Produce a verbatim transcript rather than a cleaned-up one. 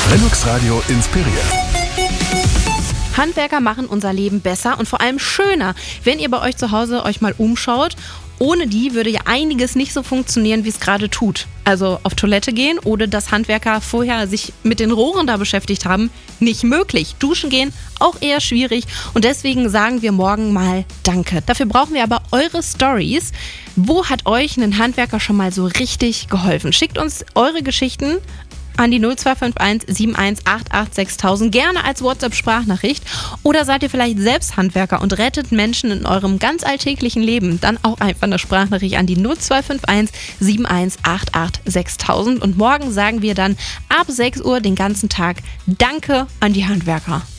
Linux Radio inspiriert. Handwerker machen unser Leben besser und vor allem schöner. Wenn ihr bei euch zu Hause euch mal umschaut, ohne die würde ja einiges nicht so funktionieren, wie es gerade tut. Also auf Toilette gehen, ohne dass Handwerker vorher sich mit den Rohren da beschäftigt haben, nicht möglich. Duschen gehen, auch eher schwierig. Und deswegen sagen wir morgen mal Danke. Dafür brauchen wir aber eure Stories. Wo hat euch ein Handwerker schon mal so richtig geholfen? Schickt uns eure Geschichten an die null zwei fünf eins sieben eins acht acht sechstausend, gerne als WhatsApp-Sprachnachricht. Oder seid ihr vielleicht selbst Handwerker und rettet Menschen in eurem ganz alltäglichen Leben? Dann auch einfach eine Sprachnachricht an die null zwei fünf eins sieben eins acht acht sechstausend. Und morgen sagen wir dann ab sechs Uhr den ganzen Tag Danke an die Handwerker.